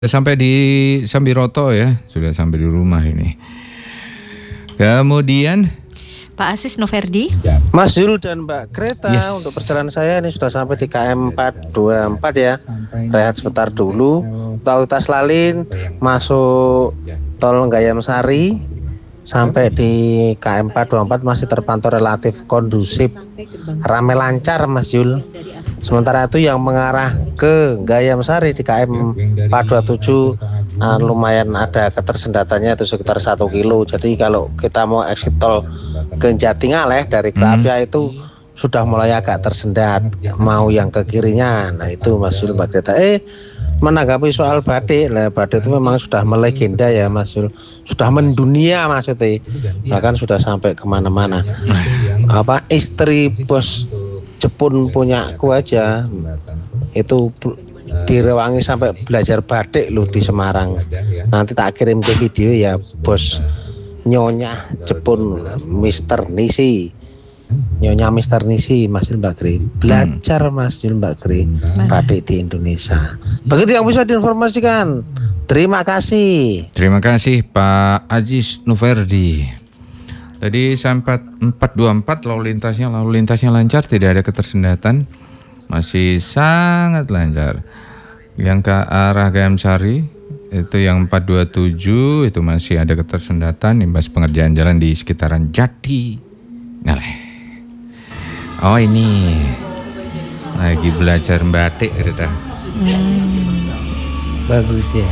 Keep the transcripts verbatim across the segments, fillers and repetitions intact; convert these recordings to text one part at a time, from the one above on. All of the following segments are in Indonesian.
Sampai di Sambiroto ya, sudah sampai di rumah ini. Kemudian Pak Asis Noverdi. Mas Yul dan Mbak Greta, Yes. untuk perjalanan saya ini sudah sampai di K M empat dua empat ya. Rehat sebentar dulu. Tahu tas lalin, masuk tol Gayam Sari, sampai di K M empat dua empat masih terpantau relatif kondusif, ramai lancar Mas Yul. Sementara itu yang mengarah ke Gayam Sari di K M empat dua tujuh uh, lumayan ada ketersendatannya itu sekitar satu kilo. Jadi kalau kita mau exit tol ke Jatingaleh dari Krapia hmm. itu sudah mulai agak tersendat. Mau yang ke kirinya, nah itu Mas Yul, Mbak Greta. Eh menanggapi soal batik, nah batik itu memang sudah melegenda ya Mas Yul, sudah mendunia maksudnya, bahkan sudah sampai kemana-mana. Apa istri bos Jepun punya aku aja itu direwangi sampai belajar batik loh di Semarang. Nanti tak kirim ke video ya bos Nyonya Jepun Mister Nisi, Nyonya Mister Nisi Mas Yul, Mbak Gri belajar Mas Yul, Mbak Gri batik di Indonesia. Begitu yang bisa diinformasikan. Terima kasih. Terima kasih Pak Aziz Noverdi. Tadi sampai empat dua empat lalu lintasnya lalu lintasnya lancar, tidak ada ketersendatan, masih sangat lancar. Yang ke arah Gayam Sari itu yang empat dua tujuh itu masih ada ketersendatan imbas pengerjaan jalan di sekitaran Jati Ngaleh. Oh ini lagi belajar batik kita. Hmm. Bagus ya.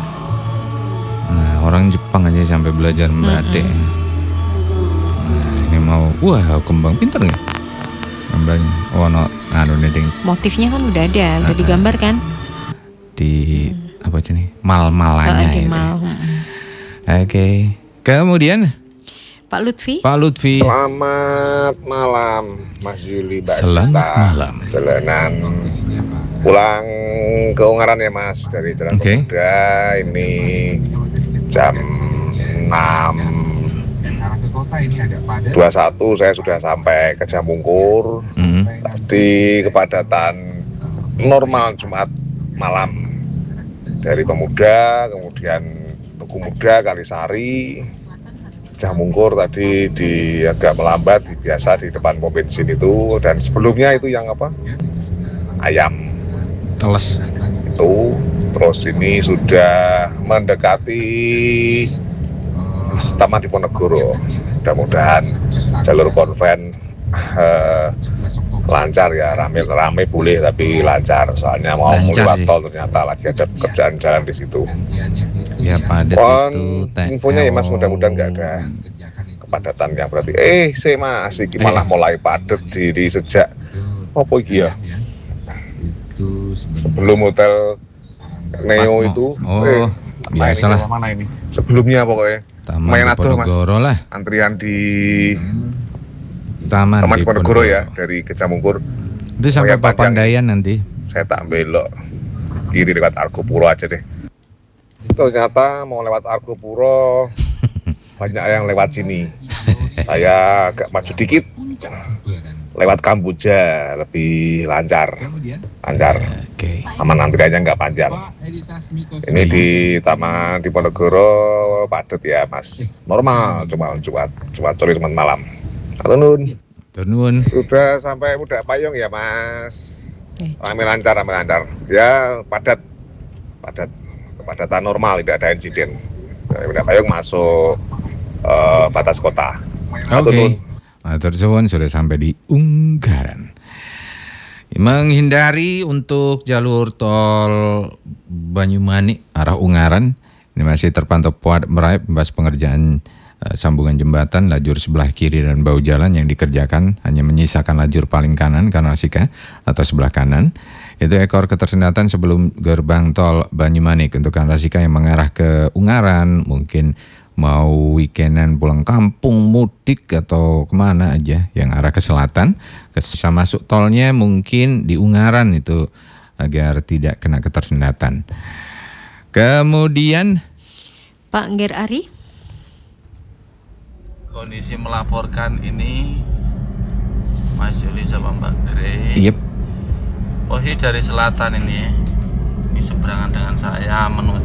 Nah, orang Jepang aja sampai belajar batik. Hmm. Ini mau, wah kembang pinter nggak? Kembang, oh no, anu nih. Motifnya kan udah ada, udah uh, digambar kan? Di hmm. apa sih nih? Mal-malanya. Uh, ya. mal. Hmm. Oke, okay. Kemudian Pak Lutfi. Pak Lutfi. Selamat malam, Mas Yuli, Mbak Selamat Greta. malam. Jalanan pulang ke Ungaran ya Mas, dari Jalan okay. Pemuda. Ini jam enam dua puluh satu saya sudah sampai ke Jamungkur. Mm-hmm. Tadi kepadatan normal Jumat malam dari Pemuda, kemudian Tugu Muda, Kalisari, Jamungkur tadi di agak melambat di, biasa di depan pom bensin itu, dan sebelumnya itu yang apa? Ayam. Teles. Itu terus ini sudah mendekati Taman Diponegoro. Mudah-mudahan jalur konven uh, lancar ya, rame-rame boleh tapi lancar, soalnya mau lewat tol ternyata lagi ada pekerjaan jalan di situ. Ya padat itu. Infonya ya Mas, mudah-mudahan nggak ada kepadatan yang berarti. Eh, saya Mas, ini malah mulai padat diri sejak apa iki ya? Sebelum hotel Neo itu. Oh, eh, biasalah. Mana ini? Sebelumnya pokoknya. Taman Diponegoro lah. Antrian di Taman, Taman Diponegoro ya, dari ke Jamungkur. Itu sampai Papandayan nanti. Saya tak belok kiri lewat Argopuro aja deh. Ternyata mau lewat Argopuro banyak yang lewat sini. Saya agak maju dikit, lewat Kamboja lebih lancar, lancar. Okay. Taman antriannya nggak panjang. Ini di Taman Diponegoro padat ya Mas. Normal, cuma cuma cuma sore cuma malam. Atunun. Atunun. Sudah sampai Muda Payung ya Mas. Rame lancar, rame lancar. Ya padat, padat, kepadatan normal, tidak ada insiden. Dari Muda Payung masuk uh, batas kota. Oke. Okay. Matur suwun, sudah sampai di Ungaran. Menghindari untuk jalur tol Banyumanik arah Ungaran, ini masih terpantau padat meraip imbas pengerjaan uh, sambungan jembatan lajur sebelah kiri dan bahu jalan yang dikerjakan hanya menyisakan lajur paling kanan Kanarasika atau sebelah kanan. Itu ekor ketersendatan sebelum gerbang tol Banyumanik untuk Kanarasika yang mengarah ke Ungaran, mungkin mau weekendan pulang kampung, mudik atau kemana aja yang arah ke selatan, bisa masuk tolnya mungkin di Ungaran itu agar tidak kena ketersendatan. Kemudian Pak Ngger Ari. Kondisi melaporkan ini Mas Yuli sama Mbak Grey. Yep. Oh ini dari selatan ini. ini seberangan dengan saya menuju